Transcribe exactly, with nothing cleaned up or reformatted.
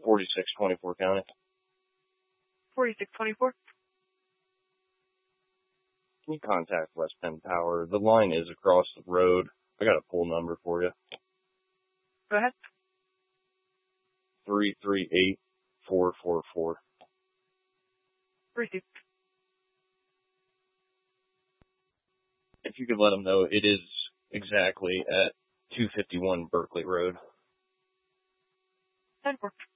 forty-six twenty-four County. forty-six twenty-four. Can you contact West Penn Power? The line is across the road. I got a pull number for you. Go ahead. three three eight, four four four. Received. If you could let them know, it is exactly at two fifty-one Berkeley Road. ten four.